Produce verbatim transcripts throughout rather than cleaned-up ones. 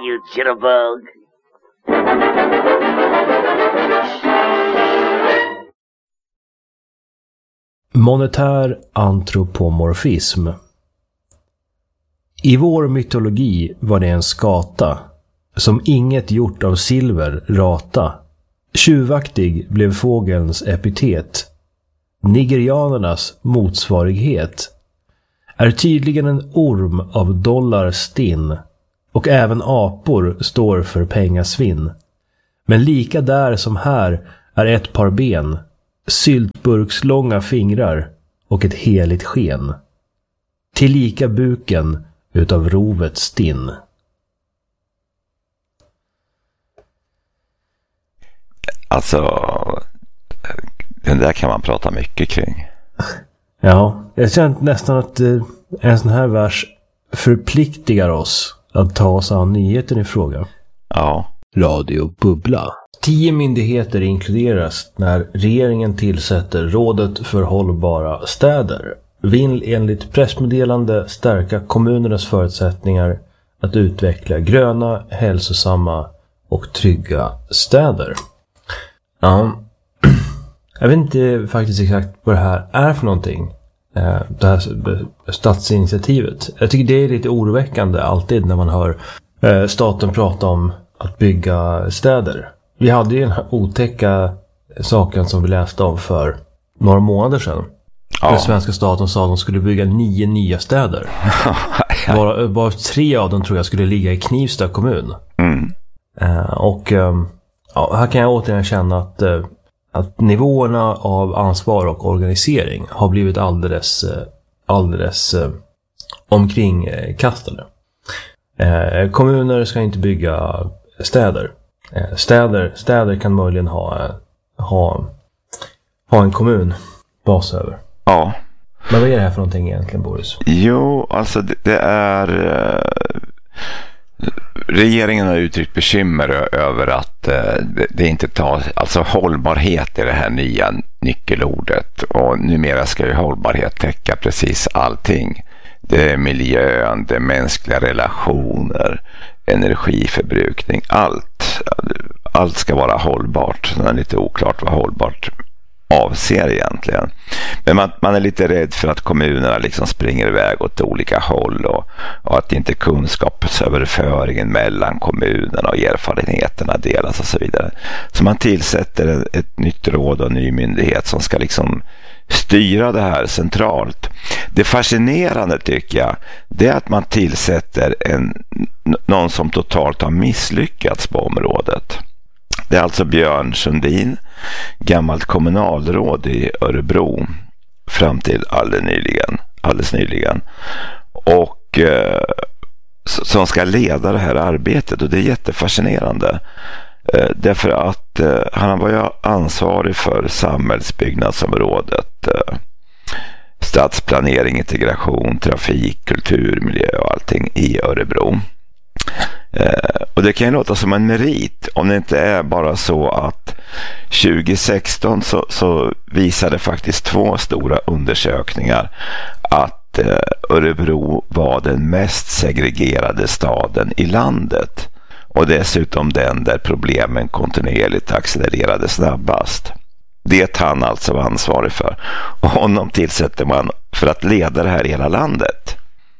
you jitterbug. Monetär antropomorfism. I vår mytologi var det en skata, som inget gjort av silver rata. Tjuvaktig blev fågelns epitet. Nigerianernas motsvarighet är tydligen en orm av dollar stinn, och även apor står för pengasvinn. Men lika där som här är ett par ben, syltburkslånga fingrar och ett heligt sken. Tillika buken utav rovet stinn. Alltså, den där kan man prata mycket kring. Ja, jag känner nästan att eh, en sån här vers förpliktigar oss att ta oss an nyheten i fråga. Ja. Radio Bubbla. Tio myndigheter inkluderas när regeringen tillsätter Rådet för hållbara städer. Vill enligt pressmeddelande stärka kommunernas förutsättningar att utveckla gröna, hälsosamma och trygga städer. Ja, jag vet inte faktiskt exakt vad det här är för någonting. Det här statsinitiativet. Jag tycker det är lite oroväckande alltid när man hör staten prata om att bygga städer. Vi hade ju den här otäcka saken som vi läste om för några månader sedan. Ja. Den svenska staten sa att de skulle bygga nio nya städer. bara, bara tre av dem tror jag skulle ligga i Knivsta kommun. Mm. Uh, och um, ja, här kan jag återigen känna att, uh, att nivåerna av ansvar och organisering har blivit alldeles, uh, alldeles uh, omkringkastade. Uh, kommuner ska inte bygga städer. Uh, städer. Städer kan möjligen ha, uh, ha, ha en kommun bas över. Ja. Men vad är det här för någonting egentligen, Boris? Jo, alltså det, det är... Uh, regeringen har uttryckt bekymmer över att uh, det, det inte tar... Alltså hållbarhet är det här nya nyckelordet. Och numera ska ju hållbarhet täcka precis allting. Det är miljön, det är mänskliga relationer, energiförbrukning, allt. Allt ska vara hållbart. Det är lite oklart vad hållbart avser egentligen. Men man, man är lite rädd för att kommunerna liksom springer iväg åt olika håll och, och att inte kunskapsöverföringen mellan kommunerna och erfarenheterna delas och så vidare. Så man tillsätter ett, ett nytt råd och en ny myndighet som ska liksom styra det här centralt. Det fascinerande tycker jag, det är att man tillsätter en, någon som totalt har misslyckats på området. Det är alltså Björn Sundin, gammalt kommunalråd i Örebro fram till alldeles nyligen, alldeles nyligen. Och eh, som ska leda det här arbetet, och det är jättefascinerande. Eh, därför att eh, han var ju ansvarig för samhällsbyggnadsområdet, eh, stadsplanering, integration, trafik, kultur, miljö och allting i Örebro. Eh, och det kan ju låta som en merit om det inte är bara så att tjugo sexton så, så visade faktiskt två stora undersökningar att eh, Örebro var den mest segregerade staden i landet, och dessutom den där problemen kontinuerligt accelererade snabbast. Det han alltså var ansvarig för, och honom tillsätter man för att leda det här i hela landet.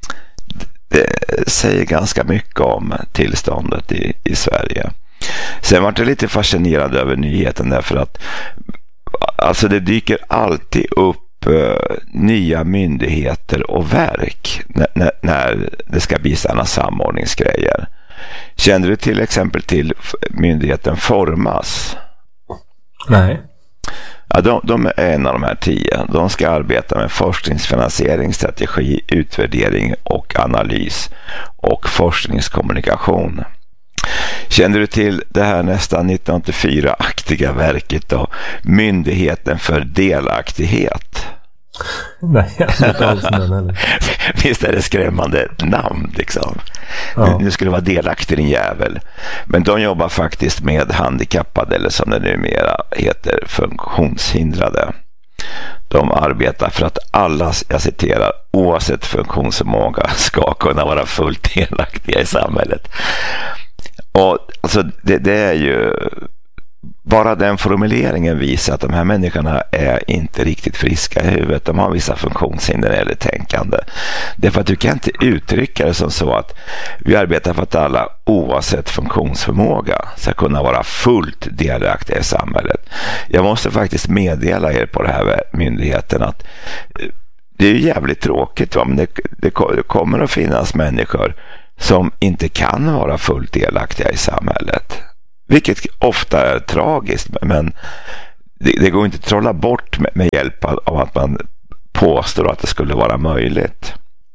Det säger ganska mycket om tillståndet i, i Sverige. Sen var det lite fascinerad över nyheten därför att alltså det dyker alltid upp uh, nya myndigheter och verk när, när, när det ska bli sådana samordningsgrejer. Kände du till exempel till myndigheten Formas? Nej. Ja, de, de är en av de här tio. De ska arbeta med forskningsfinansiering, strategi, utvärdering och analys och forskningskommunikation. Känner du till det här nästan nittonhundraåttiofyra-aktiga verket då? Myndigheten för delaktighet. Nej, jag har inte alls den heller. Visst är det skrämmande namn liksom. Ja. Nu skulle det vara delaktig din jävel. Men de jobbar faktiskt med handikappade, eller som det numera heter, funktionshindrade. De arbetar för att alla, jag citerar, oavsett funktionsförmåga ska kunna vara fullt delaktiga i samhället. Och alltså det, det är ju bara den formuleringen visar att de här människorna är inte riktigt friska i huvudet. De har vissa funktionshinder eller tänkande. Det är för att du kan inte uttrycka det som så att vi arbetar för att alla oavsett funktionsförmåga ska kunna vara fullt delaktiga i samhället. Jag måste faktiskt meddela er på det här myndigheten att det är jävligt tråkigt, va? Men det, det, det kommer att finnas människor som inte kan vara fullt delaktiga i samhället. Vilket ofta är tragiskt, men det, det går inte att trolla bort med, med hjälp av att man påstår att det skulle vara möjligt.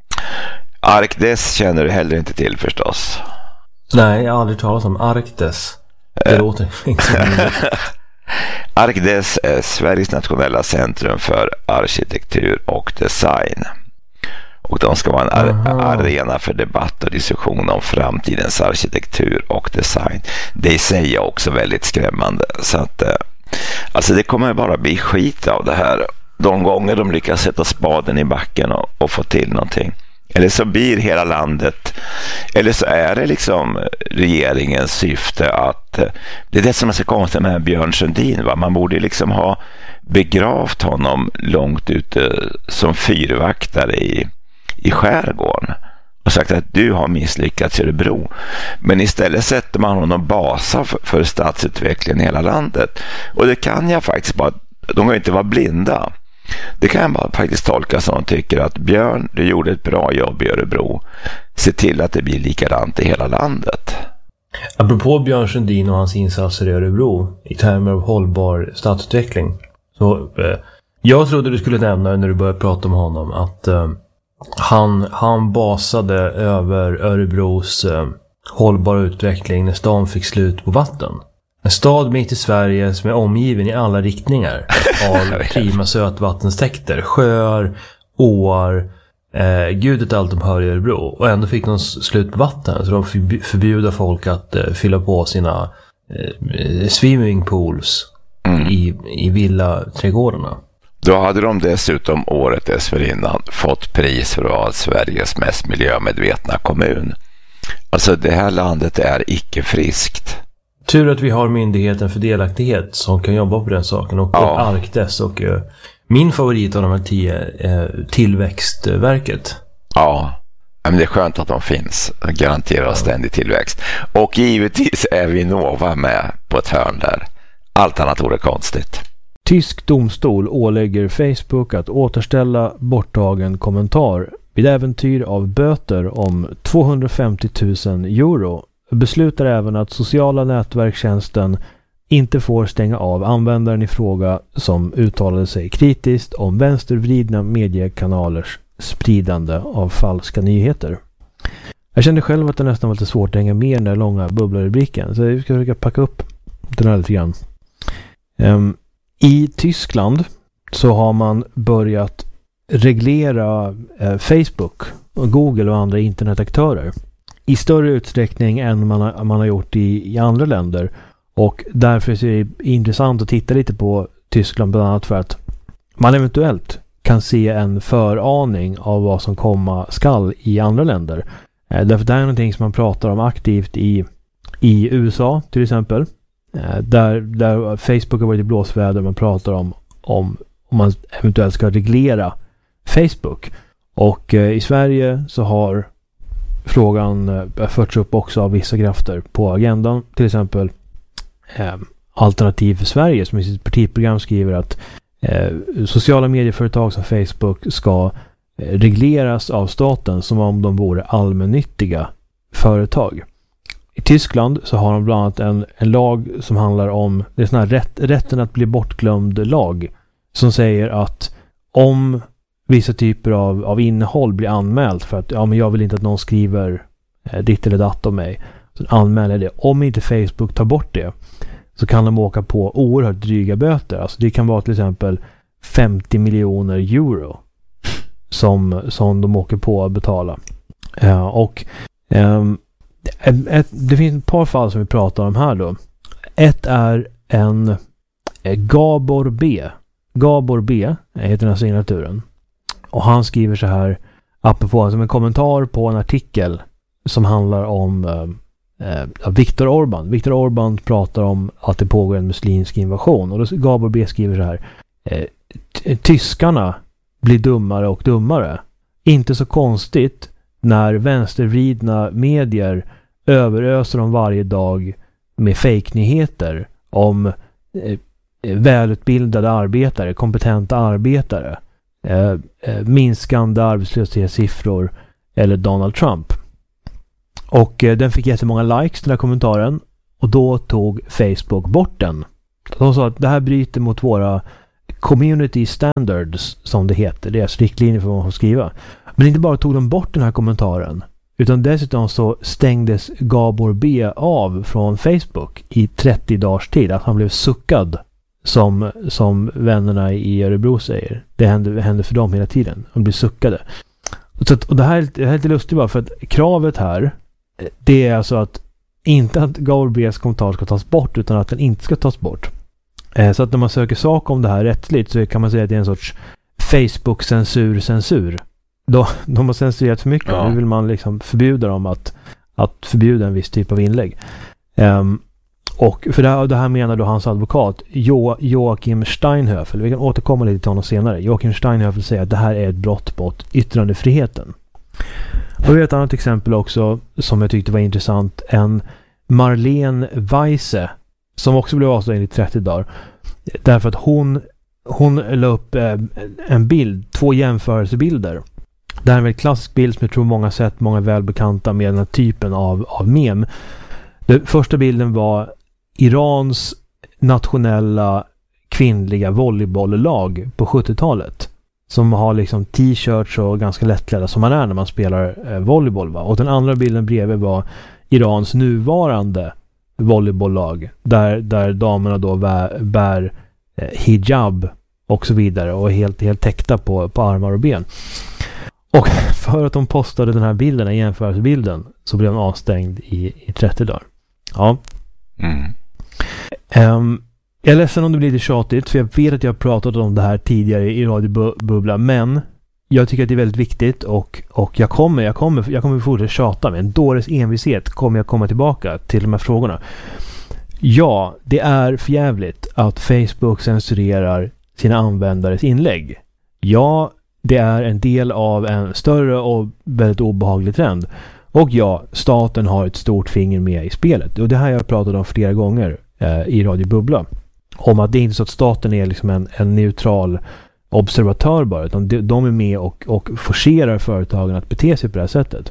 Arktis känner du heller inte till förstås. Nej, jag har aldrig talat om Arktis. Det låter inte så mycket. Arktis är Sveriges nationella centrum för arkitektur och design. Och de ska vara en ar- arena för debatt och diskussion om framtidens arkitektur och design. Det i sig är också väldigt skrämmande. Så att, alltså det kommer bara bli skit av det här. De gånger de lyckas sätta spaden i backen och, och få till någonting. Eller så blir hela landet, eller så är det liksom regeringens syfte att, det är det som är så konstigt med Björn Sundin, va? Man borde liksom ha begravt honom långt ute som fyrvaktare i, i skärgården och sagt att du har misslyckats i Örebro. Men istället sätter man honom basa för, för stadsutvecklingen i hela landet. Och det kan jag faktiskt bara, de kan inte vara blinda. Det kan bara faktiskt tolka som de tycker att Björn, du gjorde ett bra jobb i Örebro. Se till att det blir likadant i hela landet. Apropå Björn Sundin och hans insatser i Örebro i termer av hållbar stadsutveckling. Så eh, jag trodde du skulle nämna när du började prata om honom att eh, han, han basade över Örebros eh, hållbara utveckling när stan fick slut på vatten. En stad mitt i Sverige som är omgiven i alla riktningar av prima sötvattenstäkter, sjöar, åar, eh, gudet allt de hör i Örebro. Och ändå fick de slut på vatten så de förbjuder folk att eh, fylla på sina eh, swimmingpools mm. i, i villaträdgårdarna. Då hade de dessutom året dessförinnan fått pris för att vara Sveriges mest miljömedvetna kommun. Alltså det här landet är icke friskt. Tur att vi har myndigheten för delaktighet som kan jobba på den saken. Och ja. Arktis och uh, min favorit av de här tio är Tillväxtverket. Ja, men det är skönt att de finns. De garanterar ja. ständig tillväxt. Och givetvis är Vinnova med på ett hörn där. Allt annat vore konstigt. Tysk domstol ålägger Facebook att återställa borttagen kommentar vid äventyr av böter om tvåhundrafemtio tusen euro. Beslutar även att sociala nätverkstjänsten inte får stänga av användaren i fråga som uttalade sig kritiskt om vänstervridna mediekanalers spridande av falska nyheter. Jag kände själv att det nästan var lite svårt att hänga med i den där långa bubblarubriken, så jag ska försöka packa upp den här lite grann. Um, I Tyskland så har man börjat reglera eh, Facebook och Google och andra internetaktörer i större utsträckning än man har, man har gjort i, i andra länder. Och därför är det intressant att titta lite på Tyskland bland annat för att man eventuellt kan se en föraning av vad som komma skall i andra länder. Eh, därför det är någonting som man pratar om aktivt i, i U S A till exempel. Eh, där, där Facebook har varit i blåsväder. Man pratar om, om om man eventuellt ska reglera Facebook. Och eh, i Sverige så har frågan eh, förts upp också av vissa krafter på agendan. Till exempel eh, Alternativ för Sverige som i sitt partiprogram skriver att eh, sociala medieföretag som Facebook ska eh, regleras av staten som om de vore allmännyttiga företag. I Tyskland så har de bland annat en, en lag som handlar om det är sån här rätt, rätten att bli bortglömd lag som säger att om vissa typer av, av innehåll blir anmält för att ja, men jag vill inte att någon skriver eh, ditt eller datt om mig, så anmäler det. Om inte Facebook tar bort det så kan de åka på oerhört dryga böter. Alltså det kan vara till exempel femtio miljoner euro som, som de åker på att betala. Uh, och um, ett, ett, det finns ett par fall som vi pratar om här då. Ett är en eh, Gabor B. Gabor B heter den här signaturen. Och han skriver så här apropå som en kommentar på en artikel som handlar om eh, Viktor Orbán. Viktor Orbán pratar om att det pågår en muslimsk invasion. Och då Gabor B skriver så här. Eh, t- tyskarna blir dummare och dummare. Inte så konstigt när vänstervridna medier överöser dem varje dag med fake-nyheter om eh, välutbildade arbetare, kompetenta arbetare, eh, eh, minskande arbetslöshetssiffror eller Donald Trump. Och eh, den fick jättemånga likes, den här kommentaren, och då tog Facebook bort den. De sa att det här bryter mot våra community standards, som det heter. Det är alltså riktlinjer för vad man får skriva. Men inte bara tog de bort den här kommentaren, utan dessutom så stängdes Gabor B av från Facebook i trettio dagars tid. Att han blev suckad, som, som vännerna i Örebro säger. Det händer, händer för dem hela tiden. De blir suckade. Så att, och det här, det här är lite lustigt bara, för att kravet här, det är alltså att inte att Gabor B's kommentar ska tas bort, utan att den inte ska tas bort. Eh, så att när man söker sak om det här rättsligt, så kan man säga att det är en sorts Facebook-censur-censur. De, de har censurerat för mycket. Ja. Nu vill man liksom förbjuda dem att, att förbjuda en viss typ av inlägg. Um, och för det här, det här menar då hans advokat jo, Joachim Steinhöfel. Vi kan återkomma lite till honom senare. Joachim Steinhöfel säger att det här är ett brott mot yttrandefriheten. Och vi har ett annat exempel också som jag tyckte var intressant. En Marlene Weisse, som också blev avstängd i trettio dagar. Därför att hon, hon la upp eh, en bild, två jämförelsebilder. Det här är en klassisk bild som jag tror många sett, många välbekanta med den här typen av, av mem. Den första bilden var Irans nationella kvinnliga volleybolllag på sjuttiotalet. Som har liksom t-shirts och ganska lättklädda som man är när man spelar eh, volleyboll. Va? Och den andra bilden bredvid var Irans nuvarande volleybolllag. Där, där damerna då bär, bär eh, hijab och så vidare. Och är helt, helt täckta på, på armar och ben. Och för att de postade den här bilden, den jämförelsebilden, så blev de avstängd i, i trettio dagar. Ja. Mm. Um, jag är ledsen om det blir lite tjatigt, för jag vet att jag har pratat om det här tidigare i Radio Bubbla, men jag tycker att det är väldigt viktigt, och, och jag kommer jag kommer, jag kommer fortsätta tjata. Med en dåres envishet kommer jag komma tillbaka till de här frågorna. Ja, det är förjävligt att Facebook censurerar sina användares inlägg. Ja, det är en del av en större och väldigt obehaglig trend. Och ja, staten har ett stort finger med i spelet. Och det här har jag pratat om flera gånger eh, i Radio Bubbla. Om att det är inte så att staten är liksom en, en neutral observatör bara. Utan de, de är med och, och forcerar företagen att bete sig på det här sättet.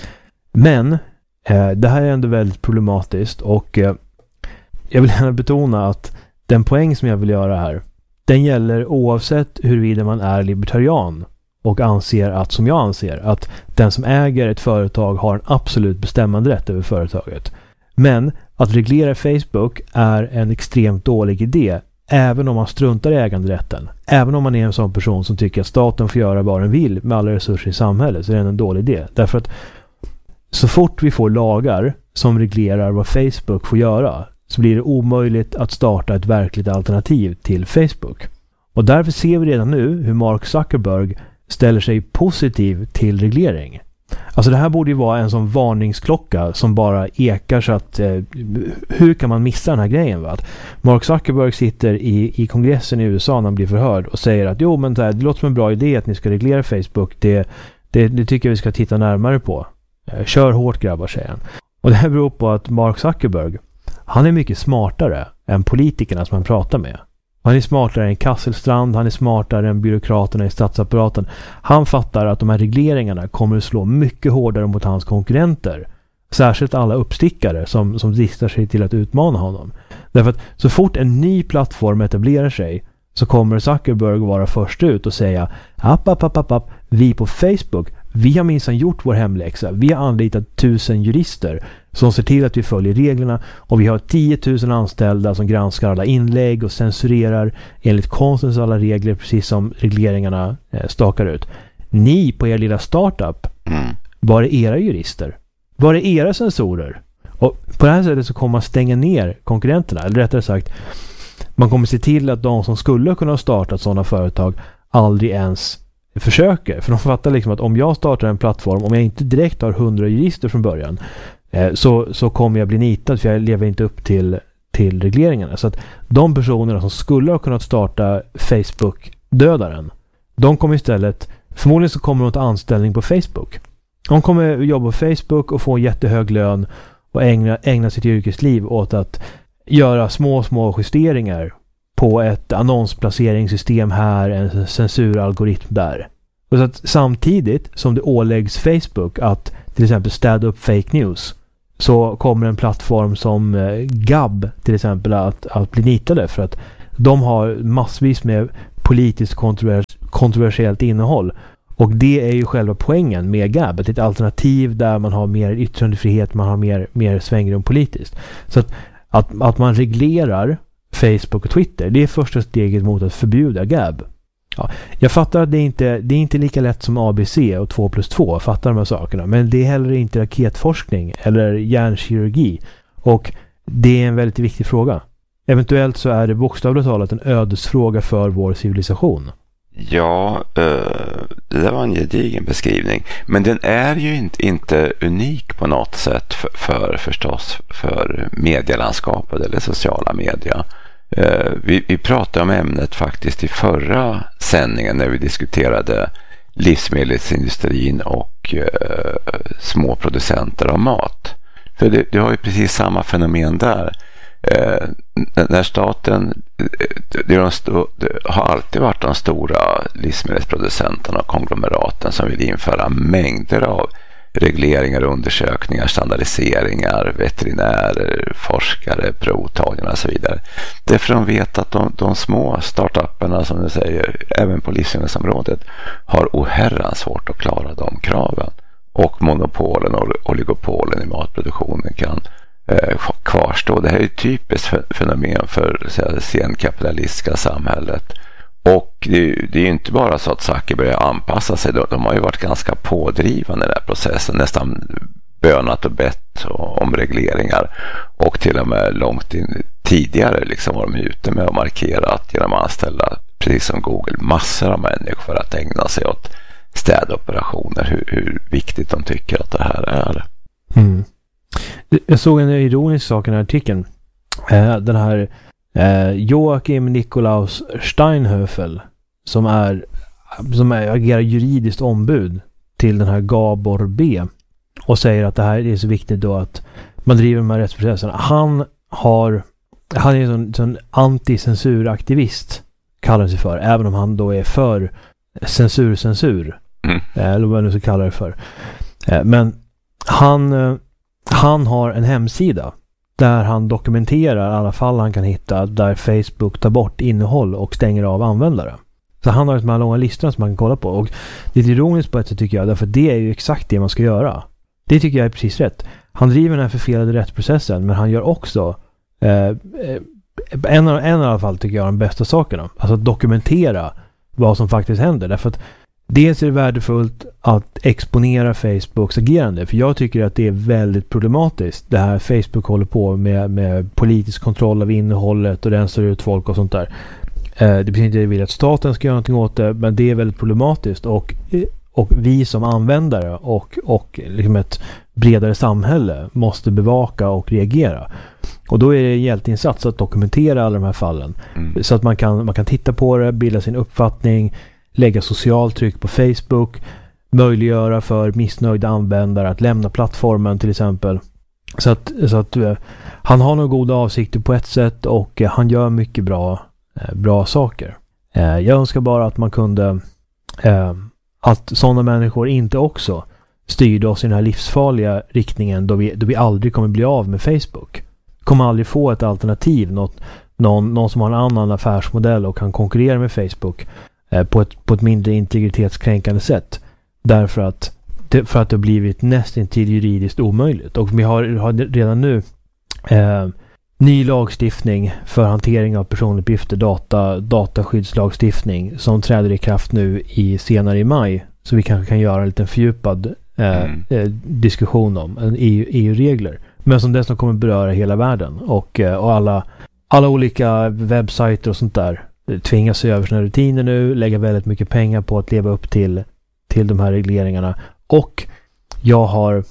Men eh, det här är ändå väldigt problematiskt. Och eh, jag vill gärna betona att den poäng som jag vill göra här, den gäller oavsett huruvida man är libertarian och anser att, som jag anser, att den som äger ett företag har en absolut bestämmande rätt över företaget. Men att reglera Facebook är en extremt dålig idé, även om man struntar i äganderätten. Även om man är en sån person som tycker att staten får göra vad den vill med alla resurser i samhället, så är det en dålig idé. Därför att så fort vi får lagar som reglerar vad Facebook får göra, så blir det omöjligt att starta ett verkligt alternativ till Facebook. Och därför ser vi redan nu hur Mark Zuckerberg ställer sig positiv till reglering. Alltså det här borde ju vara en sån varningsklocka som bara ekar, så att eh, hur kan man missa den här grejen? Va? Att Mark Zuckerberg sitter i, i kongressen i U S A när han blir förhörd och säger att jo, men det, här, det låter som en bra idé att ni ska reglera Facebook. Det, det, det tycker jag vi ska titta närmare på. Eh, kör hårt grabbar, säger han. Och det här beror på att Mark Zuckerberg, han är mycket smartare än politikerna som han pratar med. Han är smartare än Kasselstrand, han är smartare än byråkraterna i statsapparaten. Han fattar att de här regleringarna kommer att slå mycket hårdare mot hans konkurrenter. Särskilt alla uppstickare som, som dristar sig till att utmana honom. Därför att så fort en ny plattform etablerar sig, så kommer Zuckerberg vara först ut och säga app, app, app, app, app. Vi på Facebook, vi har minsann gjort vår hemläxa. Vi har anlitat tusen jurister som ser till att vi följer reglerna, och vi har tio tusen anställda som granskar alla inlägg och censurerar enligt konstens alla regler, precis som regleringarna eh, stakar ut. Ni på er lilla startup, Mm. var är era jurister? Var är era sensorer? Och på det här sättet så kommer man stänga ner konkurrenterna, eller rättare sagt, man kommer se till att de som skulle kunna starta sådana företag aldrig ens försöker. För de fattar liksom att om jag startar en plattform, om jag inte direkt har hundra jurister från början, eh, så, så kommer jag bli nitad för jag lever inte upp till, till regleringarna. Så att de personerna som skulle ha kunnat starta Facebook-dödaren, de kommer istället, förmodligen så kommer de ta anställning på Facebook. De kommer jobba på Facebook och få en jättehög lön och ägna, ägna sitt yrkesliv åt att göra små, små justeringar på ett annonsplaceringssystem här, en censuralgoritm där. Och så att samtidigt som det åläggs Facebook att till exempel städa upp fake news, så kommer en plattform som Gab till exempel att, att bli nitade för att de har massvis med politiskt kontrovers, kontroversiellt innehåll. Och det är ju själva poängen med Gab, ett alternativ där man har mer yttrandefrihet, man har mer, mer svängrum politiskt. Så att, att, att man reglerar Facebook och Twitter, det är första steget mot att förbjuda Gab. Ja, jag fattar att det är inte det är inte lika lätt som A B C och två plus två, fattar de här sakerna, men det är heller inte raketforskning eller hjärnkirurgi, och det är en väldigt viktig fråga. Eventuellt så är det bokstavligt talat en ödesfråga för vår civilisation. Ja, det där var en gedigen beskrivning. Men den är ju inte, inte unik på något sätt för, för förstås för medielandskapet eller sociala media. Vi, vi pratade om ämnet faktiskt i förra sändningen när vi diskuterade livsmedelsindustrin och eh, små producenter av mat. För det, det har ju precis samma fenomen där. Eh, när staten, det, är de sto, det har alltid varit de stora livsmedelsproducenterna och konglomeraten som vill införa mängder av regleringar, undersökningar, standardiseringar, veterinärer, forskare, provtagningar och så vidare. Därför de vet att de, de små startupperna, som du säger, även på livsmedelsområdet, har oherrans svårt att klara de kraven. Och monopolen och oligopolen i matproduktionen kan eh, kvarstå. Det här är ett typiskt fenomen för det senkapitalistiska samhället. Och det, det är ju inte bara så att Zuckerberg börjar anpassa sig. De, de har ju varit ganska pådrivande i den här processen. Nästan bönat och bett om regleringar. Och till och med långt in, tidigare liksom var de ute med att markera att genom att anställa, precis som Google, massor av människor för att ägna sig åt städoperationer. Hur, hur viktigt de tycker att det här är. Mm. Jag såg en ironisk sak i den här artikeln. Den här Eh, Joachim Nikolaus Steinhöfel som är som är, agerar juridiskt ombud till den här Gabor B och säger att det här är så viktigt då att man driver de här rättsprocesserna. Han har han är en sån, sån anticensuraktivist kallar sig för, även om han då är för censur-censur mm. eh, eller vad man nu ska kalla det för. Eh, men han eh, han har en hemsida där han dokumenterar alla fall han kan hitta där Facebook tar bort innehåll och stänger av användare. Så han har ett här långa listor som man kan kolla på. Och det är ironiskt på ett sätt tycker jag, därför det är ju exakt det man ska göra. Det tycker jag är precis rätt. Han driver den här förfelade rättsprocessen, men han gör också eh, en, av, en i alla fall tycker jag de bästa sakerna. Alltså att dokumentera vad som faktiskt händer. Därför att dels är det värdefullt att exponera Facebooks agerande. För jag tycker att det är väldigt problematiskt. Det här Facebook håller på med, med politisk kontroll av innehållet och rensar ut folk och sånt där. Eh, det betyder inte att jag vill att staten ska göra någonting åt det, men det är väldigt problematiskt. Och, och vi som användare och, och liksom ett bredare samhälle måste bevaka och reagera. Och då är det en hjälteinsats att dokumentera alla de här fallen. Mm. Så att man kan, man kan titta på det, bilda sin uppfattning, lägga socialt tryck på Facebook, möjliggöra för missnöjda användare att lämna plattformen till exempel. Så att, så att uh, han har några goda avsikter på ett sätt och uh, han gör mycket bra, uh, bra saker. Uh, jag önskar bara att man kunde uh, att sådana människor inte också styrde oss i den här livsfarliga riktningen då vi, då vi aldrig kommer bli av med Facebook. Kommer aldrig få ett alternativ, något, någon, någon som har en annan affärsmodell och kan konkurrera med Facebook På ett, på ett mindre integritetskränkande sätt. Därför att det, för att det har blivit nästintill juridiskt omöjligt. Och vi har, har redan nu eh, ny lagstiftning för hantering av personuppgifter, data, dataskyddslagstiftning som träder i kraft nu i senare i maj. Så vi kanske kan göra en liten fördjupad eh, mm. eh, diskussion om en E U, E U-regler. Men som dessutom kommer beröra hela världen. Och, eh, och alla, alla olika webbsajter och sånt där tvingas se över sina rutiner nu, lägga väldigt mycket pengar på att leva upp till, till de här regleringarna. Och jag har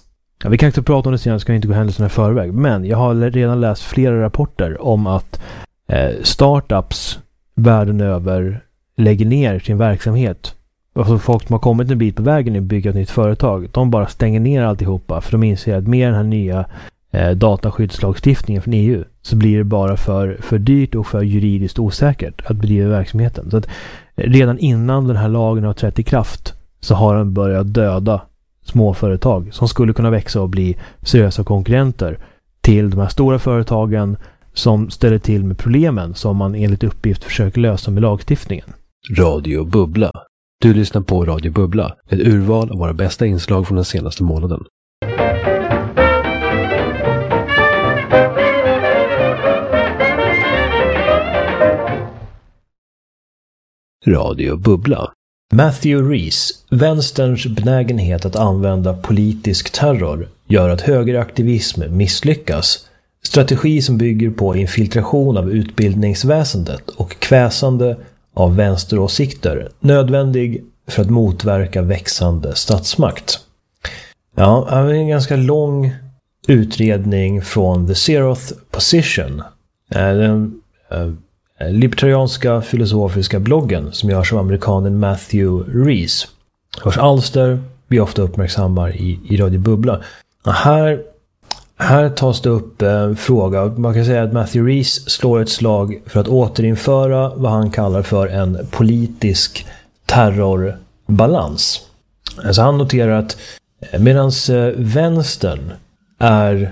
Ja, vi kan inte prata om det senare, ska inte gå händelserna i förväg. Men jag har redan läst flera rapporter om att eh, startups världen över lägger ner sin verksamhet. Alltså folk som har kommit en bit på vägen i att bygga ett nytt företag, de bara stänger ner alltihopa för de inser att med den här nya eh, dataskyddslagstiftningen från E U så blir det bara för, för dyrt och för juridiskt osäkert att bedriva verksamheten. Så att eh, redan innan den här lagen har trätt i kraft så har den börjat döda småföretag som skulle kunna växa och bli seriösa konkurrenter till de här stora företagen som ställer till med problemen som man enligt uppgift försöker lösa med lagstiftningen. Radio Bubbla. Du lyssnar på Radio Bubbla, ett urval av våra bästa inslag från den senaste månaden. Radio Bubbla. Matthew Rees, vänsterns benägenhet att använda politisk terror gör att högeraktivism misslyckas. Strategi som bygger på infiltration av utbildningsväsendet och kväsande av vänsteråsikter, nödvändig för att motverka växande statsmakt. Ja, det är en ganska lång utredning från The Zeroth Position. Den libertarianska filosofiska bloggen som görs av amerikanen Matthew Rees. Vars alster vi ofta uppmärksammar i, i Radio Bubbla. Och här, här tas det upp en fråga. Man kan säga att Matthew Rees slår ett slag för att återinföra vad han kallar för en politisk terrorbalans. Alltså han noterar att medan vänstern är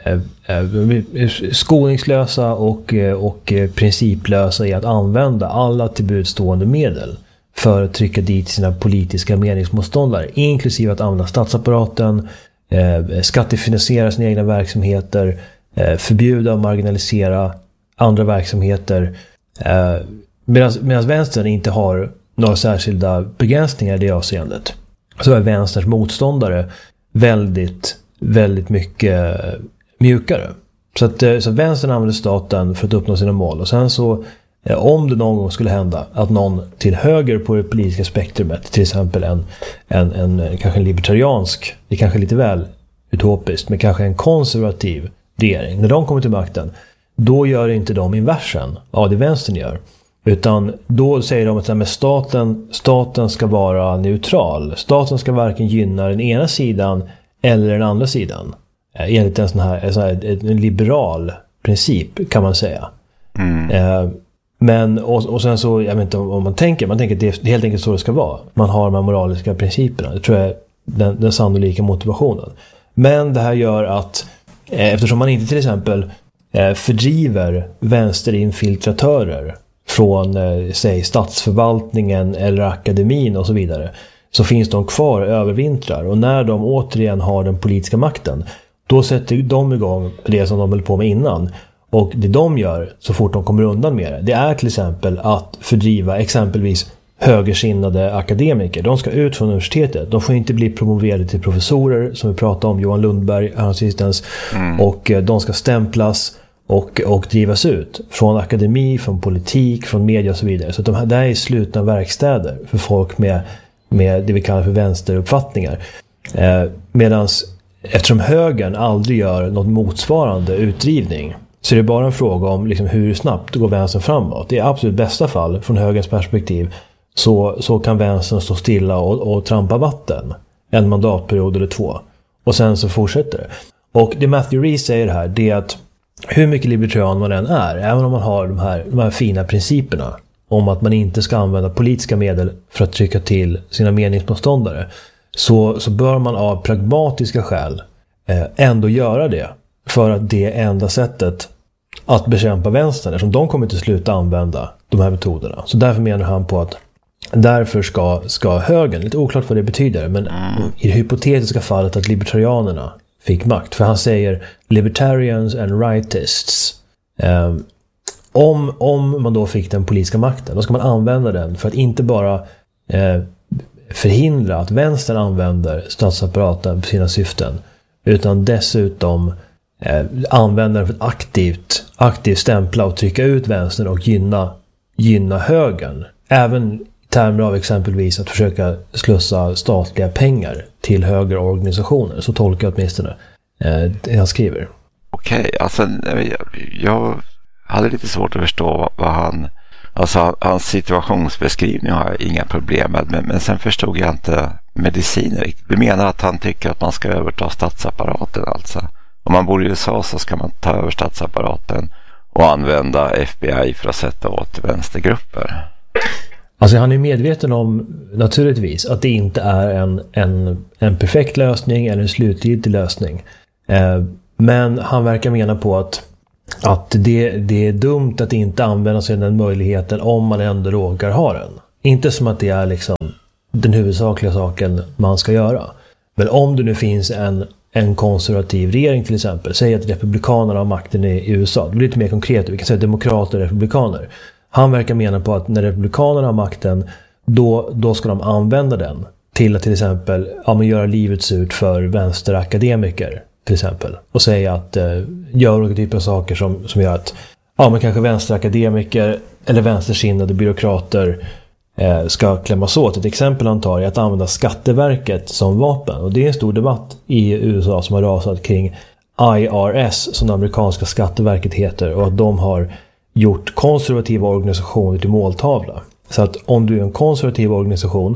skoningslösa och, och principlösa i att använda alla tillbudstående medel för att trycka dit sina politiska meningsmotståndare, inklusive att använda statsapparaten, eh, skattefinansiera sina egna verksamheter, eh, förbjuda och marginalisera andra verksamheter, eh, medan vänstern inte har några särskilda begränsningar i det avseendet, så är vänsterns motståndare väldigt, väldigt mycket mjukare. Så att, så att vänstern använder staten för att uppnå sina mål. Och sen så, om det någon gång skulle hända att någon till höger på det politiska spektrumet, till exempel en, en, en kanske en libertariansk, det är kanske lite väl utopiskt, men kanske en konservativ regering, när de kommer till makten, då gör inte de inversen av det vänstern gör. Utan då säger de att med staten, staten ska vara neutral. Staten ska varken gynna den ena sidan eller den andra sidan. Enligt en sån här, en sån här en liberal princip kan man säga. Mm. Eh, men och, och sen så, jag vet inte om man tänker, man tänker att det är helt enkelt så det ska vara. Man har de här moraliska principerna. Det tror jag är den, den sannolika motivationen. Men det här gör att eh, eftersom man inte till exempel eh, fördriver vänsterinfiltratörer från eh, säg statsförvaltningen eller akademin och så vidare, så finns de kvar övervintrar, och när de återigen har den politiska makten, då sätter de igång det som de höll på med innan. Och det de gör så fort de kommer undan med det, det är till exempel att fördriva exempelvis högersinnade akademiker. De ska ut från universitetet. De får inte bli promoverade till professorer, som vi pratade om, Johan Lundberg, hans assistens. Mm. Och de ska stämplas och, och drivas ut från akademi, från politik, från media och så vidare. Så de här, det här är slutna verkstäder för folk med, med det vi kallar för vänsteruppfattningar. Eh, medans eftersom högern aldrig gör något motsvarande utdrivning, så är det bara en fråga om liksom hur snabbt går vänstern framåt. I absolut bästa fall, från högerns perspektiv, så, så kan vänstern stå stilla och, och trampa vatten en mandatperiod eller två. Och sen så fortsätter det. Och det Matthew Rees säger här, det är att hur mycket libertarian man än är, även om man har de här, de här fina principerna om att man inte ska använda politiska medel för att trycka till sina meningsmotståndare, så, så bör man av pragmatiska skäl eh, ändå göra det. För att det är enda sättet att bekämpa vänstern, eftersom de kommer inte sluta använda de här metoderna. Så därför menar han på att därför ska, ska högern, lite oklart vad det betyder, men mm. i det hypotetiska fallet att libertarianerna fick makt. För han säger libertarians and rightists. Eh, om, om man då fick den politiska makten, då ska man använda den för att inte bara eh, förhindra att vänstern använder statsapparaten för sina syften, utan dessutom eh, använda den för att aktivt, aktivt stämpla och trycka ut vänstern och gynna, gynna högern. Även termer av exempelvis att försöka slussa statliga pengar till högre organisationer. Så tolkar jag åtminstone eh, det han skriver. Okej, okay, alltså jag, jag hade lite svårt att förstå vad, vad han... Alltså hans situationsbeskrivning har jag inga problem med, men, men sen förstod jag inte medicin riktigt. Du menar att han tycker att man ska överta statsapparaten alltså? Om man bor i U S A så ska man ta över statsapparaten och använda F B I för att sätta åt vänstergrupper. Alltså han är medveten om naturligtvis att det inte är en, en, en perfekt lösning eller en slutgiltig lösning. Eh, men han verkar mena på att, att det, det är dumt att inte använda sig av den möjligheten om man ändå råkar ha den. Inte som att det är liksom den huvudsakliga saken man ska göra. Men om det nu finns en, en konservativ regering till exempel, säg att republikanerna har makten i U S A, det blir lite mer konkret, vi kan säga demokrater och republikaner. Han verkar mena på att när republikanerna har makten, då, då ska de använda den till att till exempel ja, men göra livet surt för vänsterakademiker till exempel. Och säga att eh, gör olika typer av saker som, som gör att ja, men kanske vänsterakademiker eller vänstersinnade byråkrater eh, ska klämmas åt. Ett exempel han tar är att använda Skatteverket som vapen. Och det är en stor debatt i U S A som har rasat kring I R S som det amerikanska Skatteverket heter, och att de har gjort konservativa organisationer till måltavla. Så att om du är en konservativ organisation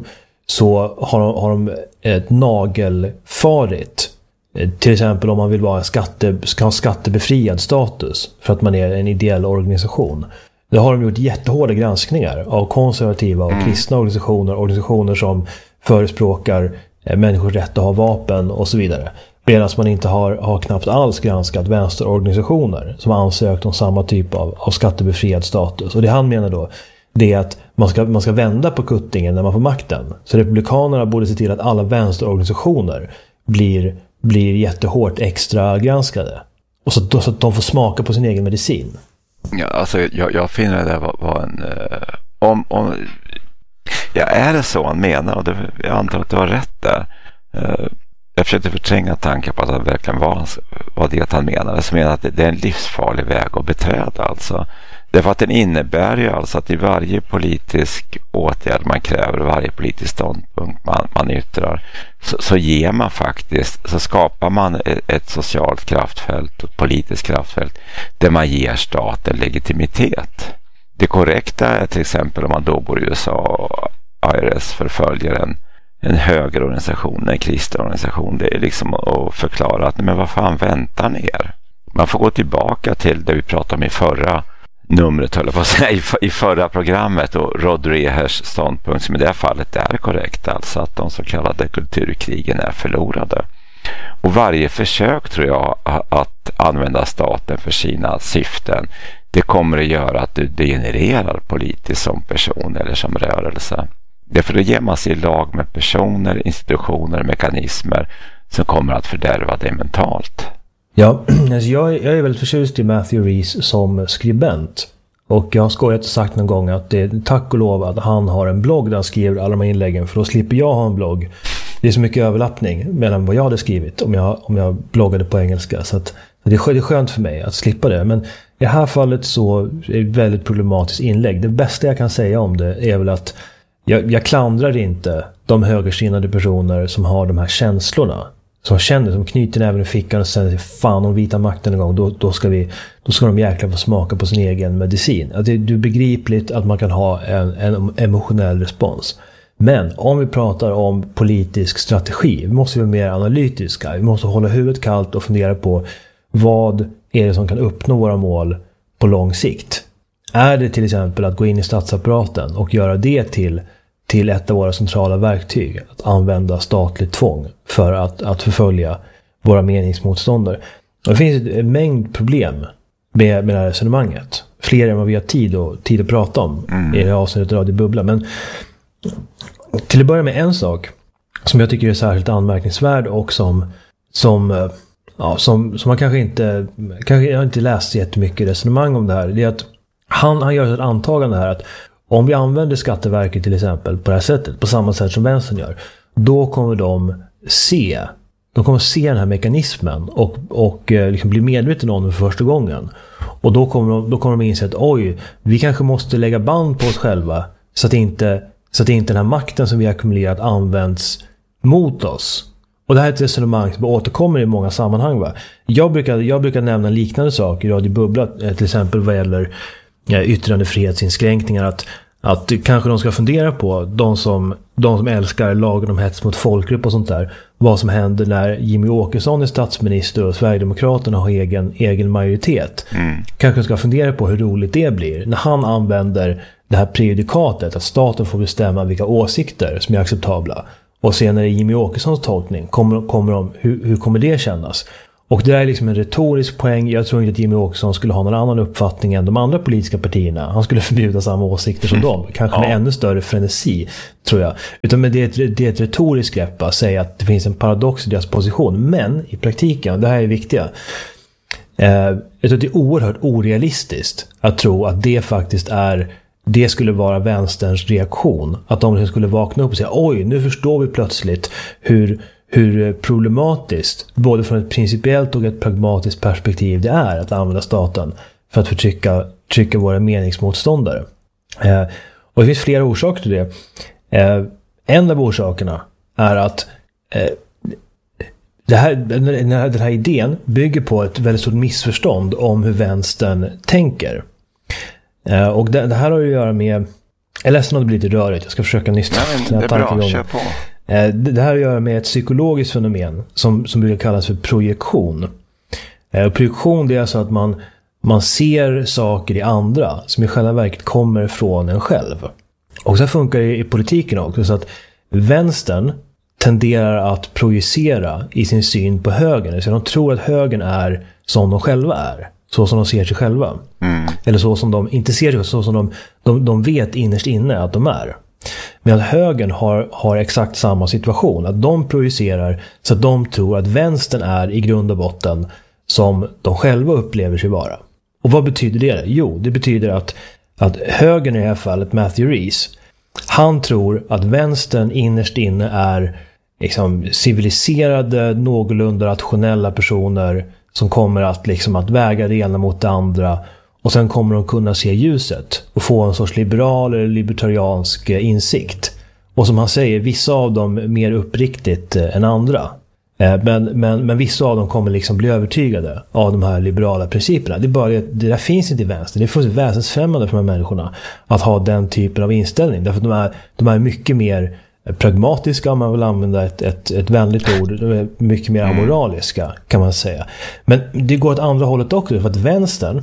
så har de, har de ett nagelfarligt. Till exempel om man vill vara skatte, ska ha skattebefriad status för att man är en ideell organisation. Då har de gjort jättehårda granskningar av konservativa och kristna organisationer, organisationer som förespråkar människors rätt att ha vapen och så vidare. Medan man inte har, har knappt alls granskat vänsterorganisationer som har ansökt om samma typ av, av skattebefriad status. Och det han menar då, det är att man ska, man ska vända på kuttingen när man får makten. Så republikanerna borde se till att alla vänsterorganisationer blir, blir jättehårt extra granskade. Och så, då, så att de får smaka på sin egen medicin. Ja, alltså jag, jag finner det var, var en... Uh, om, om, ja, är det så han menar? Och det, jag antar att du har rätt där. Uh, Jag försökte förtränga tankar på att det verkligen var, var det att han menade. Så menar att det är en livsfarlig väg att beträda alltså. Därför att den innebär ju alltså att i varje politisk åtgärd man kräver, varje politisk ståndpunkt man, man yttrar, så, så ger man faktiskt, så skapar man ett, ett socialt kraftfält, ett politiskt kraftfält där man ger staten legitimitet. Det korrekta är till exempel om man då bor i U S A och I R S förföljer en en högerorganisation, en kristen organisation, det är liksom att förklara att men vad fan väntar ni er? Man får gå tillbaka till det vi pratade om i förra numret, höll jag på att säga, i förra programmet, och Rod Rehers ståndpunkt som i det här fallet är korrekt, alltså att de så kallade kulturkrigen är förlorade. Och varje försök tror jag att använda staten för sina syften, det kommer att göra att du degenererar politiskt som person eller som rörelse. Därför då ger man sig i lag med personer, institutioner, mekanismer som kommer att fördärva dig mentalt. Ja, alltså jag, jag är väldigt förtjust i Matthew Rees som skribent. Och jag har skojat och sagt någon gång att det är tack och lov att han har en blogg där han skriver alla de här inläggen. För då slipper jag ha en blogg. Det är så mycket överlappning mellan vad jag hade skrivit om jag, om jag bloggade på engelska. Så att, det är skönt för mig att slippa det. Men i det här fallet så är det ett väldigt problematiskt inlägg. Det bästa jag kan säga om det är väl att Jag, jag klandrar inte de högersinnade personer som har de här känslorna. Som känner, som knyter näven i fickan och säger fan om vita makten en gång. Då, då, ska vi, då ska de jäkla få smaka på sin egen medicin. Att det, det är begripligt att man kan ha en, en emotionell respons. Men om vi pratar om politisk strategi, vi måste vara mer analytiska. Vi måste hålla huvudet kallt och fundera på vad är det som kan uppnå våra mål på lång sikt. Är det till exempel att gå in i statsapparaten och göra det till, till ett av våra centrala verktyg, att använda statligt tvång för att, att förfölja våra meningsmotståndare? Och det finns en mängd problem med, med det här resonemanget. Fler än vad vi har tid, och, tid att prata om mm. i det här avsnittet av Radio Bubbla. Men till att börja med en sak som jag tycker är särskilt anmärkningsvärd och som, som, ja, som, som man kanske inte, kanske jag har inte läst jättemycket resonemang om det här. Det är att Han, han gör ett antagande här att om vi använder Skatteverket till exempel på det här sättet, på samma sätt som vänstern gör, då kommer de se, de kommer se den här mekanismen och, och liksom bli medvetna om den för första gången. Och då kommer de, då kommer de inse att oj, vi kanske måste lägga band på oss själva så att inte, så att inte den här makten som vi har ackumulerat används mot oss. Och det här är ett resonemang som återkommer i många sammanhang. Va? Jag, brukar, jag brukar nämna en liknande sak i Radio Bubbla, till exempel vad gäller ja, yttrandefrihetsinskränkningar, att Att kanske de ska fundera på, de som, de som älskar lagen om hets mot folkgrupp och sånt där, vad som händer när Jimmy Åkesson är statsminister och Sverigedemokraterna har egen, egen majoritet. Mm. Kanske ska fundera på hur roligt det blir när han använder det här prejudikatet, att staten får bestämma vilka åsikter som är acceptabla. Och sen när det är Jimmy Åkessons tolkning, kommer, kommer de, hur, hur kommer det kännas? Och det där är liksom en retorisk poäng. Jag tror inte att Jimmy Åkesson skulle ha någon annan uppfattning än de andra politiska partierna. Han skulle förbjuda samma åsikter som dem. Kanske med ja. ännu större frenesi, tror jag. Utan men det, är ett, det är ett retoriskt grepp att säga att det finns en paradox i deras position. Men i praktiken, det här är viktiga. Eh, jag tror att det är oerhört orealistiskt att tro att det faktiskt är, det skulle vara vänsterns reaktion. Att de skulle vakna upp och säga, oj, nu förstår vi plötsligt hur hur problematiskt, både från ett principiellt och ett pragmatiskt perspektiv, det är att använda staten för att förtrycka trycka våra meningsmotståndare. Eh, och det finns flera orsaker till det. Eh, en av orsakerna är att eh, det här, den, här, den här idén bygger på ett väldigt stort missförstånd om hur vänstern tänker. Eh, och det, det här har att göra med, jag är ledsen om det blir lite rörigt, jag ska försöka nysta. Nej, det är bra, kör på. Det här har att göra med ett psykologiskt fenomen som, som brukar kallas för projektion. Och projektion, det är alltså att man, man ser saker i andra som i själva verket kommer från en själv. Och så funkar det i politiken också, så att vänstern tenderar att projicera i sin syn på högern. Så de tror att högern är som de själva är. Så som de ser sig själva. Mm. Eller så som de inte ser sig, så som de, de, de vet innerst inne att de är. Men högern har, har exakt samma situation. Att de projicerar så att de tror att vänstern är i grund och botten som de själva upplever sig vara. Och vad betyder det? Jo, det betyder att, att högern i det här fallet, Matthew Rees, han tror att vänstern innerst inne är liksom civiliserade, någorlunda rationella personer som kommer att, liksom, att väga det ena mot det andra. Och sen kommer de kunna se ljuset och få en sorts liberal eller libertariansk insikt. Och som han säger, vissa av dem mer uppriktigt än andra. Men, men, men vissa av dem kommer liksom bli övertygade av de här liberala principerna. Det, är bara, det där finns inte i vänster. Det är fullständigt väsensfrämmande för de här människorna att ha den typen av inställning. Därför att de är, de är mycket mer pragmatiska, om man vill använda ett, ett, ett vänligt ord. De är mycket mer amoraliska, kan man säga. Men det går åt andra hållet också, för att vänstern,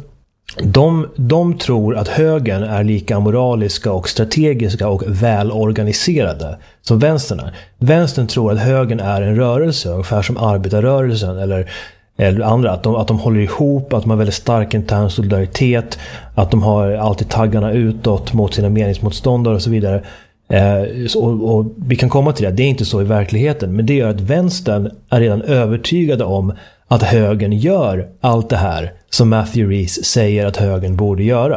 De, de tror att högern är lika moraliska och strategiska och välorganiserade som vänstern är. Vänstern tror att högern är en rörelse, ungefär som arbetarrörelsen eller, eller andra. Att de, att de håller ihop, att de har väldigt stark intern solidaritet, att de har alltid taggarna utåt mot sina meningsmotståndare och så vidare. Eh, så, och, och vi kan komma till det, det är inte så i verkligheten. Men det gör att vänstern är redan övertygade om att högern gör allt det här som Matthew Rees säger att högern borde göra.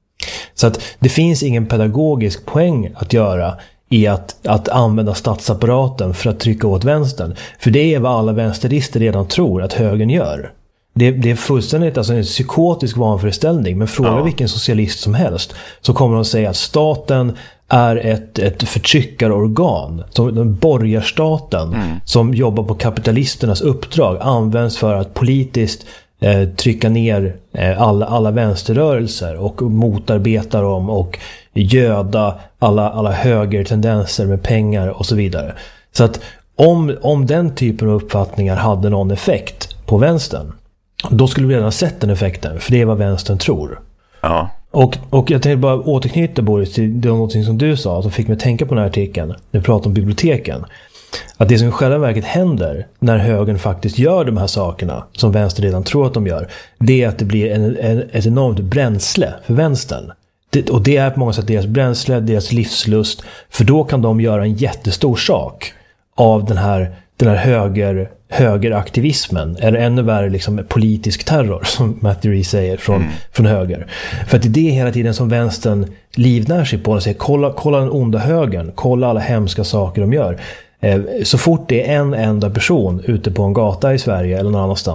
Så att det finns ingen pedagogisk poäng att göra i att, att använda statsapparaten för att trycka åt vänstern. För det är vad alla vänsterlister redan tror att högern gör. Det, det är fullständigt alltså en psykotisk vanföreställning. Men fråga ja. vilken socialist som helst, så kommer de säga att staten är ett, ett förtryckarorgan, som den borgarstaten mm. som jobbar på kapitalisternas uppdrag, används för att politiskt eh, trycka ner eh, alla, alla vänsterrörelser och motarbeta dem och göda alla, alla högertendenser med pengar och så vidare. Så att om, om den typen av uppfattningar hade någon effekt på vänstern, då skulle vi redan ha sett den effekten, för det är vad vänstern tror. Ja. Och, och jag tänkte bara återknyta, Boris, till det något som du sa som fick mig att tänka på den här artikeln när vi pratade om biblioteken. Att det som i själva verket händer när högern faktiskt gör de här sakerna som vänster redan tror att de gör, det är att det blir en, en, ett enormt bränsle för vänstern. Det, och det är på många sätt deras bränsle, deras livslust, för då kan de göra en jättestor sak av den här, den här höger, högeraktivismen, eller ännu värre liksom politisk terror, som Matthew Rees säger från, mm. från höger. För att det är det hela tiden som vänstern livnär sig på. De säger, kolla, kolla den onda högern, kolla alla hemska saker de gör. Eh, så fort det är en enda person ute på en gata i Sverige eller någon annanstans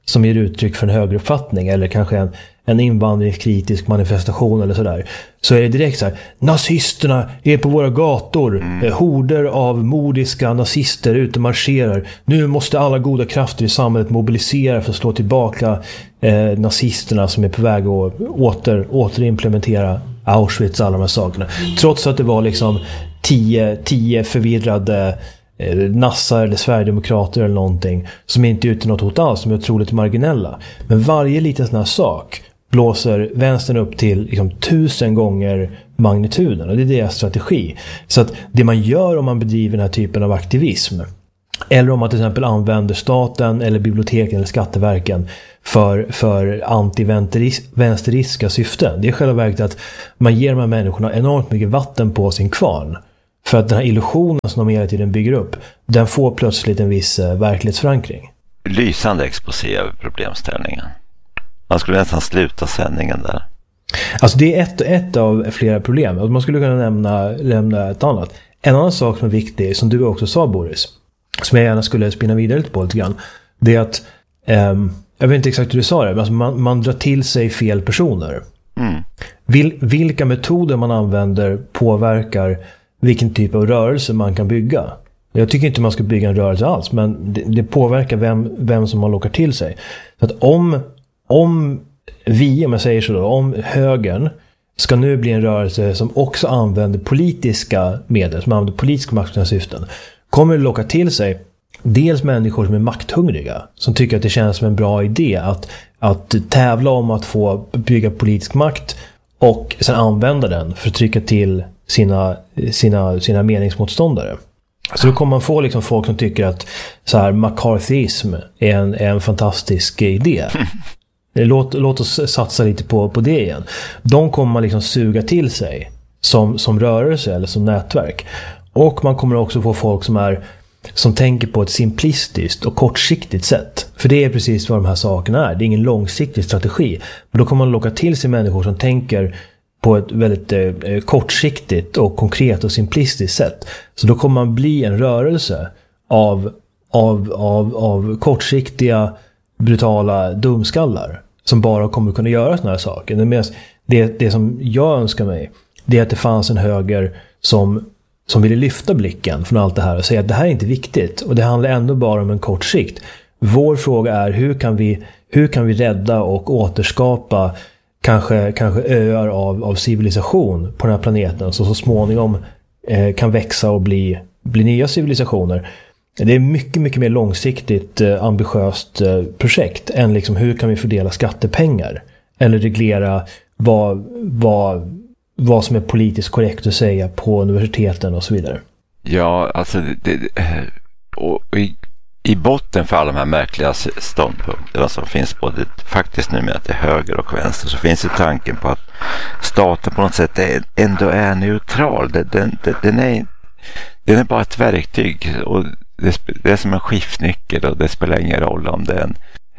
som ger uttryck för en högeruppfattning eller kanske en, en invandringskritisk manifestation eller sådär, så är det direkt så här: nazisterna är på våra gator, mm. horder av modiska nazister ute marscherar, nu måste alla goda krafter i samhället mobilisera för att slå tillbaka eh, nazisterna som är på väg att åter, återimplementera Auschwitz, alla de här sakerna. Trots att det var liksom tio, tio förvirrade eh, nassar eller sverigedemokrater eller någonting som inte utgör något hot alls, som är otroligt marginella. Men varje liten sån här sak blåser vänstern upp till liksom tusen gånger magnituden, och det är deras strategi. Så att det man gör om man bedriver den här typen av aktivism, eller om man till exempel använder staten eller biblioteken eller skatteverken för, för anti-vänsteristiska syften, det är själva verket att man ger de här människorna enormt mycket vatten på sin kvarn. För att den här illusionen som de hela tiden bygger upp, den får plötsligt en viss eh, verklighetsförankring. Lysande exposé över problemställningen. Man skulle nästan sluta sändningen där. Alltså det är ett, ett av flera problem. Man skulle kunna nämna, nämna ett annat. En annan sak som är viktig, som du också sa, Boris, som jag gärna skulle spinna vidare på lite grann, det är att um, jag vet inte exakt hur du sa det, men alltså man, man drar till sig fel personer. Mm. Vil, vilka metoder man använder påverkar vilken typ av rörelse man kan bygga. Jag tycker inte man ska bygga en rörelse alls, men det, det påverkar vem, vem som man lockar till sig. Så att om, om vi, om jag säger så då, om högern ska nu bli en rörelse som också använder politiska medel, som använder politiska maktens syften, kommer det locka till sig dels människor som är makthungriga, som tycker att det känns som en bra idé att, att tävla om att få bygga politisk makt och sen använda den för att trycka till sina, sina, sina meningsmotståndare. Så då kommer man få liksom folk som tycker att så här, McCarthyism är en, är en fantastisk idé. Låt, låt oss satsa lite på, på det igen. De kommer man liksom suga till sig som, som rörelse eller som nätverk. Och man kommer också få folk som är som tänker på ett simplistiskt och kortsiktigt sätt. För det är precis vad de här sakerna är. Det är ingen långsiktig strategi. Men då kommer man locka till sig människor som tänker på ett väldigt eh, kortsiktigt och konkret och simplistiskt sätt. Så då kommer man bli en rörelse av, av, av, av kortsiktiga, brutala dumskallar som bara kommer kunna göra såna här saker. Det, det, det som jag önskar mig, det är att det fanns en höger som som ville lyfta blicken från allt det här och säga att det här är inte viktigt och det handlar ändå bara om en kort sikt. Vår fråga är hur kan vi, hur kan vi rädda och återskapa kanske, kanske öar av, av civilisation på den här planeten som så småningom eh, kan växa och bli, bli nya civilisationer. Det är mycket, mycket mer långsiktigt eh, ambitiöst eh, projekt än liksom hur kan vi fördela skattepengar eller reglera vad, vad vad som är politiskt korrekt att säga på universiteten och så vidare. Ja, alltså det, det, och i, i botten för alla de här märkliga ståndpunkterna som finns både faktiskt numera till höger och vänster, så finns ju tanken på att staten på något sätt är, ändå är neutral. Den, den, den, är, den är bara ett verktyg och det, det är som en skiftnyckel och det spelar ingen roll om det är en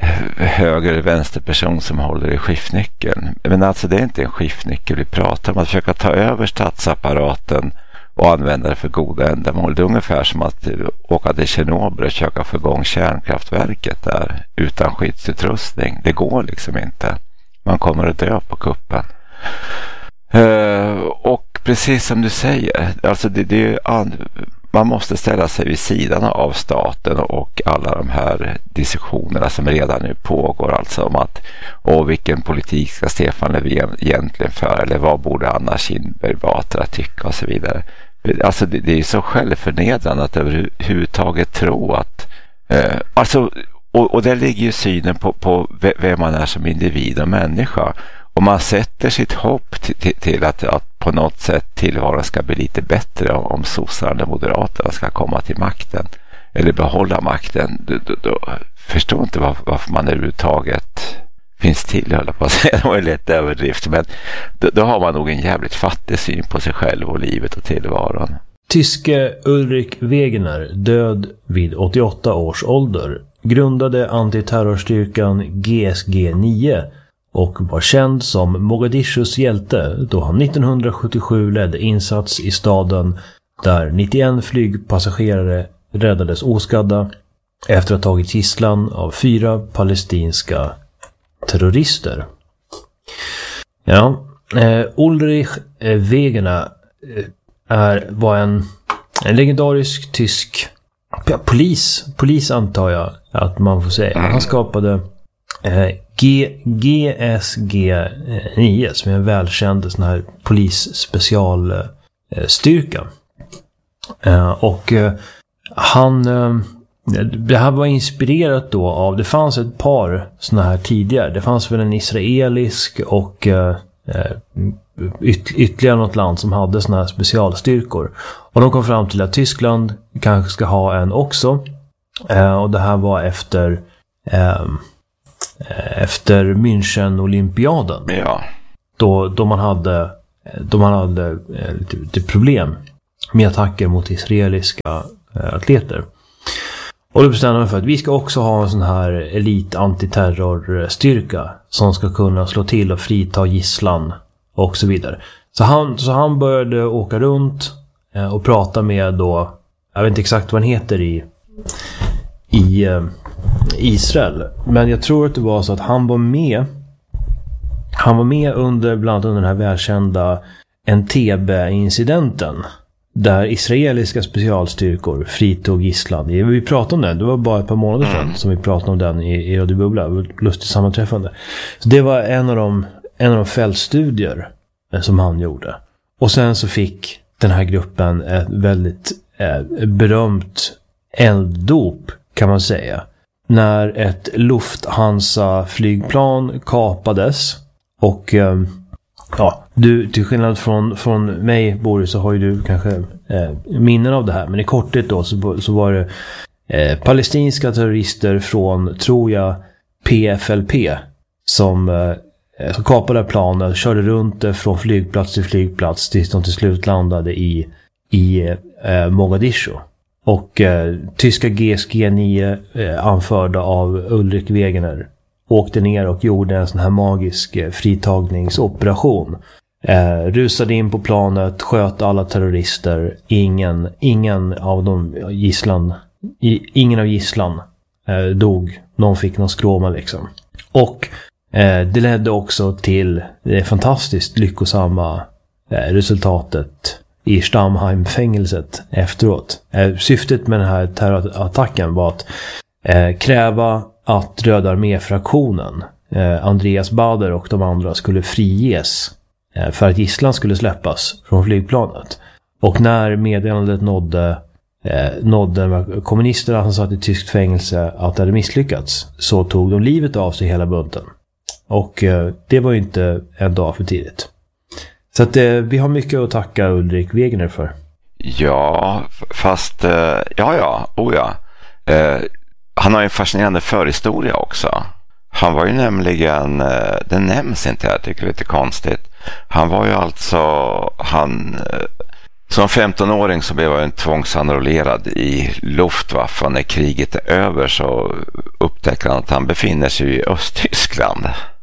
höger- eller vänsterperson som håller i skiftnyckeln. Men alltså det är inte en skiftnyckel vi pratar om. Att försöka ta över statsapparaten och använda det för goda ändamål. Det är ungefär som att åka till Tjernobyl och försöka få igång kärnkraftverket där utan skyddsutrustning. Det går liksom inte. Man kommer att dö på kuppen. Uh, och precis som du säger, alltså det, det är ju an- man måste ställa sig vid sidan av staten och alla de här diskussionerna som redan nu pågår, alltså om att och vilken politik ska Stefan Löfven egentligen för, eller vad borde Anna Kinberg Batra tycka och så vidare. Alltså det, det är ju så självförnedrande att överhuvudtaget tro att eh, alltså, och, och där ligger ju synen på, på vem man är som individ och människa. Om man sätter sitt hopp till, till, till att, att på något sätt tillvaron ska bli lite bättre om, om sossarna och moderaterna ska komma till makten eller behålla makten, då, då, då förstår inte varför, varför man överhuvudtaget finns till, höll på att säga. Det var ju lätt överdrift, men då, då har man nog en jävligt fattig syn på sig själv och livet och tillvaron. Tyske Ulrich Wegener, död vid åttioåtta års ålder, grundade antiterrorstyrkan G S G nio och var känd som Mogadishus hjälte då han nittonhundrasjuttiosju ledde insats i staden där nittioen flygpassagerare räddades oskadda efter att ha tagit gisslan av fyra palestinska terrorister. Ja, eh, Ulrich eh, Wegener eh, är, var en, en legendarisk tysk ja, polis, polis antar jag att man får säga. Han skapade eh, G, G S G nio som är en välkänd sån här polisspecialstyrka. Eh, och eh, han eh, det här var inspirerat då av, det fanns ett par såna här tidigare. Det fanns väl en israelisk och eh, yt, ytterligare något land som hade såna här specialstyrkor. Och de kom fram till att Tyskland kanske ska ha en också. Eh, och det här var efter eh, efter München-olympiaden. Ja. Då, då man hade, då man hade eh, lite, lite problem med attacker mot israeliska eh, atleter. Och då bestämde man för att vi ska också ha en sån här elit antiterrorstyrka som ska kunna slå till och frita gisslan och så vidare. Så han, så han började åka runt eh, och prata med då, jag vet inte exakt vad han heter i, i eh, Israel. Men jag tror att det var så att han var med han var med under bland annat under den här välkända Entebbe-incidenten. Där israeliska specialstyrkor fritog gisslan. Vi pratade om den, det var bara ett par månader sedan mm. som vi pratade om den i, i Radio Bubbla. Lustigt sammanträffande. Så det var en av de, en av de fältstudier som han gjorde. Och sen så fick den här gruppen ett väldigt eh, berömt elddop kan man säga. När ett Lufthansa-flygplan kapades och... Eh, ja, du, till skillnad från, från mig, Boris, så har ju du kanske eh, minnen av det här. Men i korthet då så, så var det eh, palestinska terrorister från, tror jag, P F L P som, eh, som kapade planet, körde runt det från flygplats till flygplats tills de till slut landade i, i eh, Mogadishu. Och eh, tyska G S G nio eh, anförda av Ulrich Wegener åkte ner och gjorde en sån här magisk eh, fritagningsoperation. Eh, rusade in på planet, sköt alla terrorister. Ingen, ingen av dem gisslan, i, ingen av gisslan eh, dog. Någon fick någon skråma liksom. Och eh, det ledde också till det fantastiskt lyckosamma eh, resultatet i Stammheim-fängelset efteråt. Eh, syftet med den här terrorattacken var att eh, kräva att Röda arméfraktionen, eh, Andreas Bader och de andra skulle friges eh, för att gisslan skulle släppas från flygplanet. Och när meddelandet nådde, eh, nådde kommunisterna som satt i tyskt fängelse att det hade misslyckats, så tog de livet av sig hela bunten. Och eh, det var ju inte en dag för tidigt. Så att, eh, vi har mycket att tacka Ulrich Wegener för. Ja, fast eh, ja, ja, oh ja. Eh, han har ju en fascinerande förhistoria också. Han var ju nämligen, eh, det nämns inte, jag tycker det är lite konstigt. Han var ju alltså, han eh, som femtonåring så blev han tvångsanrollerad i Luftwaffe. När kriget är över så upptäcker han att han befinner sig i Östtyskland.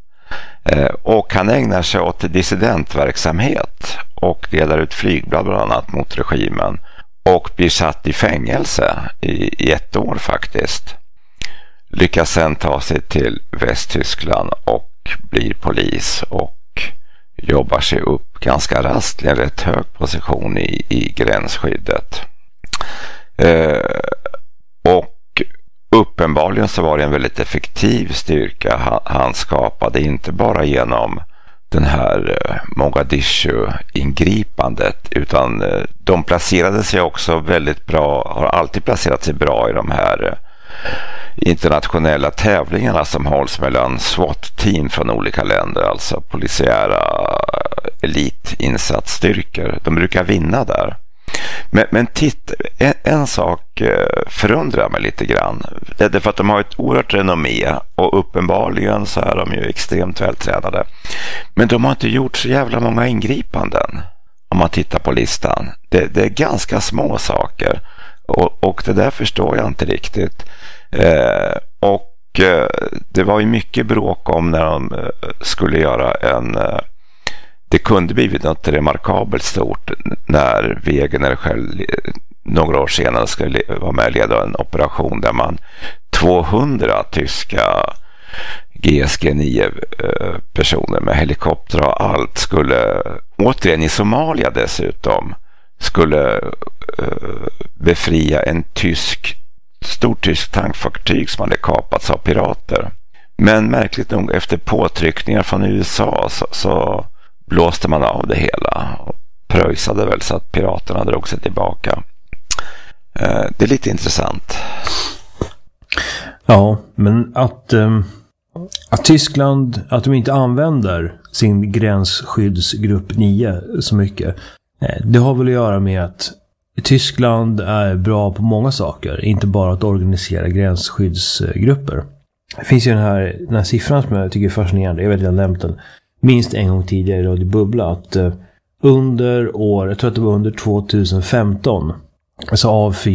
Och han ägnar sig åt dissidentverksamhet och delar ut flygblad bland annat mot regimen och blir satt i fängelse i, i ett år faktiskt. Lyckas sen ta sig till Västtyskland och blir polis och jobbar sig upp ganska raskt i en rätt hög position i, i gränsskyddet. Eh, och uppenbarligen så var det en väldigt effektiv styrka han, han skapade, inte bara genom den här Mogadishu-ingripandet, utan de placerade sig också väldigt bra, har alltid placerat sig bra i de här internationella tävlingarna som hålls mellan SWAT-team från olika länder, alltså polisiära elitinsatsstyrkor. De brukar vinna där. Men, men titt, en, en sak förundrar mig lite grann. Det är för att de har ett oerhört renommé och uppenbarligen så är de ju extremt vältränade. Men de har inte gjort så jävla många ingripanden om man tittar på listan. Det, det är ganska små saker och, och det där förstår jag inte riktigt. Eh, och eh, det var ju mycket bråk om när de eh, skulle göra en... Eh, Det kunde blivit något remarkabelt stort när Wegener själv några år senare skulle vara med och leda en operation där man tvåhundra tyska G S G nio personer med helikopter och allt skulle, återigen i Somalia dessutom, skulle befria en tysk, stort tysk tankfartyg som hade kapats av pirater. Men märkligt nog, efter påtryckningar från U S A så, så blåste man av det hela och pröjsade väl så att piraterna drog sig tillbaka. Det är lite intressant. Ja, men att, att Tyskland, att de inte använder sin gränsskyddsgrupp nio så mycket, det har väl att göra med att Tyskland är bra på många saker, inte bara att organisera gränsskyddsgrupper. Det finns ju den här, den här siffran som jag tycker är fascinerande, jag vet att jag har nämnt den minst en gång tidigare i Radio Bubbla, att under år, jag tror att det var under tjugo femton, alltså av